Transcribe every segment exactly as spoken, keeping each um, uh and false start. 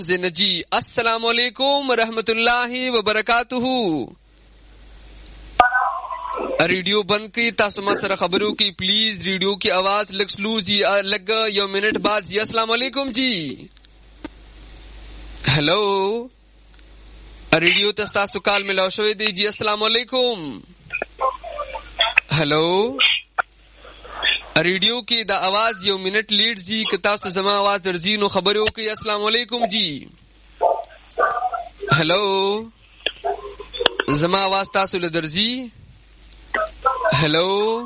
जी अस्सलाम वालेकुम रहमतुल्लाहि व बरकातुहू। रेडियो बंद की तासु मा सरे खबरों की प्लीज रेडियो की आवाज लग स्लो जी लग यो मिनट बाद जी। अस्सलाम वालेकुम जी। हेलो रेडियो तस्तासु काल मिलाओ शोए दी जी। अस्सलाम वालेकुम। हेलो रेडियो की दा आवाज यो मिनट लेट जी कतास जमा आवाज दर्जी नो खबरों की। अस्सलाम वालेकुम जी। हेलो जमा आवाज तासु ले दर्जी। हेलो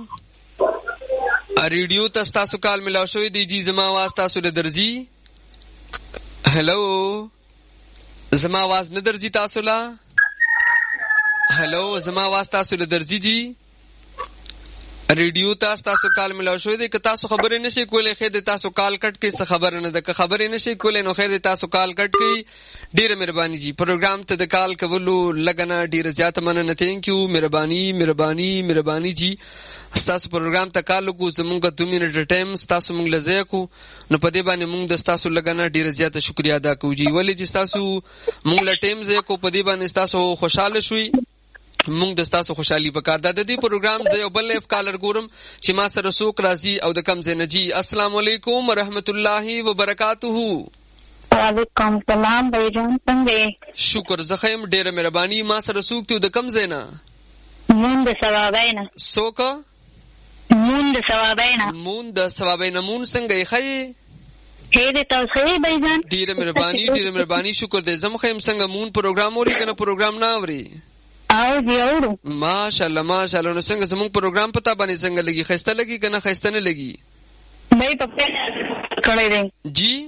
रेडियो तस्तासु काल मिलाओ शोए दी जी जमा आवाज तासु ले दर्जी। हेलो जमा आवाज न दर्जी तासु ला। हेलो जमा आवाज तासु ले दर्जी जी। रेडियो तास तासु काल मिलाओ शوي دي ک تاسو خبرې نشي کولای خې د تاسو کال کټ کې څه خبر نه ده ک خبرې نشي کولای نو خیر د تاسو کال کټ کې ډیره مهرباني جی پروګرام ته د کال کولو لګنا ډیره زیات مننه ثانک یو مهرباني مهرباني مهرباني جی تاسو پروګرام ته کال کو زمونږه دو منټ ټایم تاسو مونږ لزه کو نو په دې باندې مونږ د تاسو لګنا ډیره زیات شکریا ادا کوو جی ولې چې تاسو مونږ له ټایم زه کو په دې باندې تاسو خوشاله شوي مونږ د تاسو خوشحالي وکړه د دې پروګرام زه یو بل اف کالر ګورم چې ما سره سوق راځي او د کم زنجي. السلام علیکم ورحمت الله وبرکاتہ. وعلیکم السلام بھائی جان څنګه؟ شکر زه خیم ډیره مهرباني. ما سره سوق ته د کم زینا مون د ثوابینا سوق مون د ثوابینا مون د ثوابینا مون څنګه یې هي د توسه بھائی جان ډیره مهرباني ډیره مهرباني شکر دې زم خیم څنګه مون پروګرام اوري کنه پروګرام نه اوري او دی اورو ماشاءالله ماشاءالله. نو څنګه زموږ پروګرام پتا باندې څنګه لګي خسته لګي کنه خسته نه لګي مې په کړې دي جی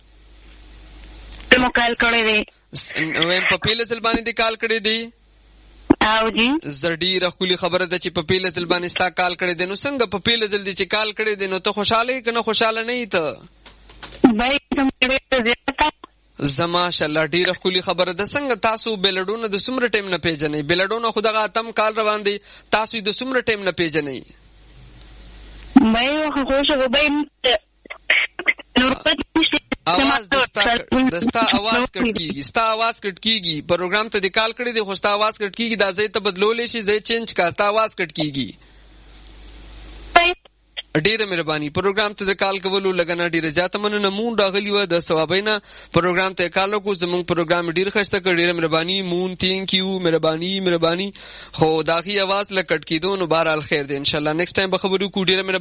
مو کال کړې دي ویم په پیله ځل باندې د کال کړې دي او جی زړی رخولي خبره ده چې په پیله ځل باندې ستا کال کړې دي نو څنګه په پیله ځل دي چې کال کړې دي نو ته خوشاله کنه خوشاله نه یې ته بھائی کوم کړې زیاته زما شالله ډیره خولي خبره ده. څنګه تاسو بلډونه د سمره ټیم نه پیژنې بلډونه خدغه اتم کال روان دي تاسو د سمره ټیم نه پیژنې مې خو شو به اواز دستا دستا اواز کټ کیږي ستا اواز کټ کیږي پروګرام ته د کال کړي دي خو ستا اواز کټ کیږي دا ځای ته بدلول شي ځای چینج کا تا اواز کټ کیږي. ډیره مهرباني پروګرام ته د کال کولو لګنا ډیره زیاته مننه. مون راغلی و د ثوابینا پروګرام ته کال کو زمون پروګرام ډیر خسته کړ ډیره مهرباني مون ثانک یو مهرباني مهرباني. خو داغي आवाज لکټ کیدو نو بهر الخير دي ان شاء الله نیکسټ ټایم به خبرو کو ډیره